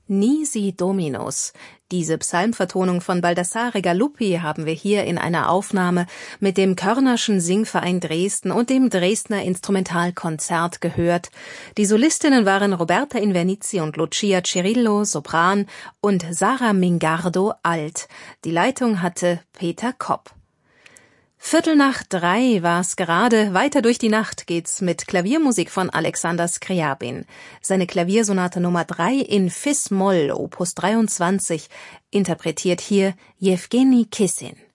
Nisi Dominus. Diese Psalmvertonung von Baldassare Galuppi haben wir hier in einer Aufnahme mit dem Körnerschen Singverein Dresden und dem Dresdner Instrumentalkonzert gehört. Die Solistinnen waren Roberta Invernizi und Lucia Cirillo, Sopran, und Sara Mingardo, Alt. Die Leitung hatte Peter Kopp. 2:45 war's gerade. Weiter durch die Nacht geht's mit Klaviermusik von Alexander Skriabin. Seine Klaviersonate Nummer 3 in Fis-Moll, Opus 23, interpretiert hier Jewgeni Kissin.